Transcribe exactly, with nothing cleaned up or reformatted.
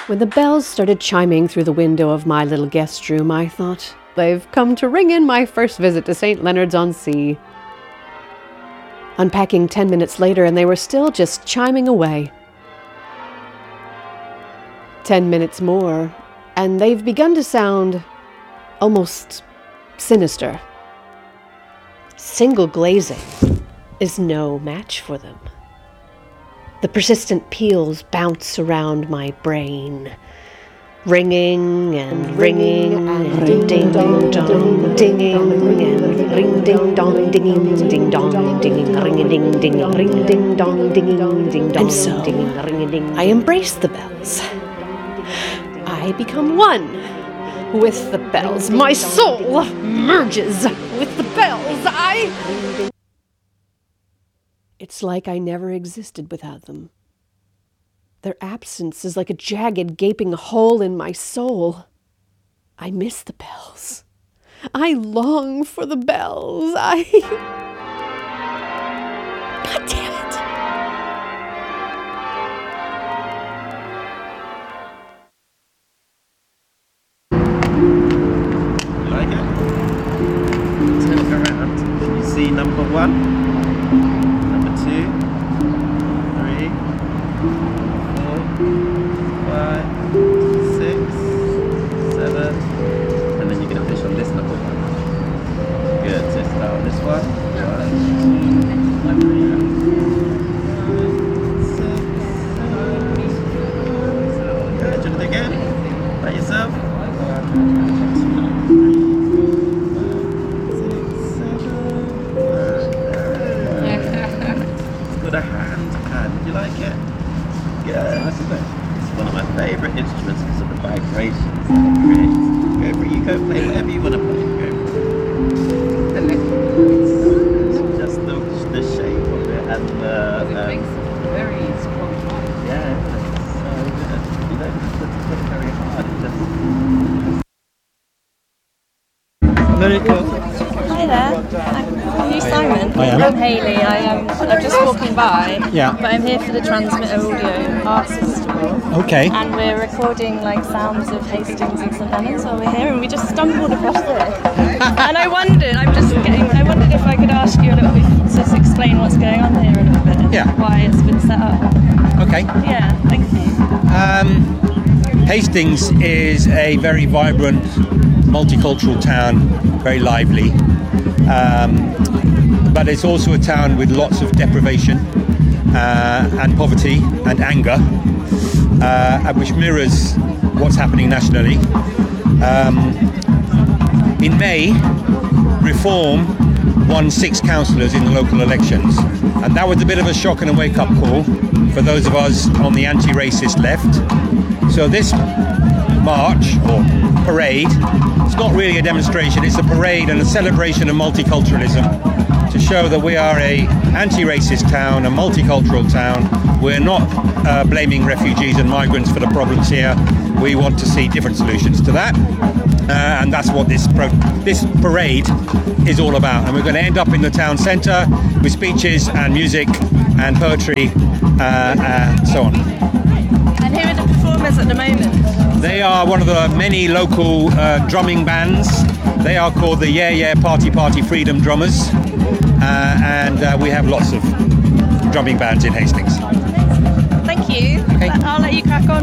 When the bells started chiming through the window of my little guest room, I thought, they've come to ring in my first visit to Saint Leonard's-on-Sea. Unpacking ten minutes later, and they were still just chiming away. Ten minutes more, and they've begun to sound almost sinister. Single glazing is no match for them. The persistent peals bounce around my brain, ringing and ringing and ding dong dong dinging and ring ding dong dinging ding dong dinging ring a ding ding ring ding dong dinging ding dong. And so I embrace the bells. I become one with the bells. My soul merges with the bells. I... It's like I never existed without them. Their absence is like a jagged, gaping hole in my soul. I miss the bells. I long for the bells. I... God damn it. You like it? Turn it around. Can you see number one? Number two? Three? Four? Five? Six? Seven? And then you're going to finish on this number one. Good. So start on this one. One, two, three, five, six, seven. Good. Do it again. By yourself. One, two, three. A hand pan. Did you like it? Yeah, nice, isn't it? It's one of my favourite instruments because of the vibrations that it creates. Go for it. You go play whatever you want to play. Go for it. It's just the, the shape of it and the... It um, makes it very strong. Yeah, it's so good. You don't have to play very hard. It just... Very cool. Hi there. I'm, are you Simon? I am. I'm Hayley. I am. I'm just walking by. Yeah. But I'm here for the Transmitter Audio Arts Festival. Okay. And we're recording like sounds of Hastings and Saint Leonard's while we're here, and we just stumbled across this. And I wondered, I'm just getting. I wondered if I could ask you a little bit to just explain what's going on here a little bit. Yeah. Why it's been set up. Okay. Yeah. Thank you. Um, Hastings is a very vibrant, multicultural town, very lively. Um, but it's also a town with lots of deprivation uh, and poverty and anger, uh, which mirrors what's happening nationally. Um, in May, Reform won six councillors in the local elections, and that was a bit of a shock and a wake-up call for those of us on the anti-racist left. So this march or parade, it's not really a demonstration, it's a parade and a celebration of multiculturalism to show that we are a anti-racist town, a multicultural town. We're not uh, blaming refugees and migrants for the problems here. We want to see different solutions to that, uh, and that's what this pro- this parade is all about. And we're going to end up in the town centre with speeches and music and poetry, uh, and so on. And who are the performers at the moment? They are one of the many local uh, drumming bands. They are called the Yeah Yeah Party Party Freedom Drummers, uh, and uh, we have lots of drumming bands in Hastings.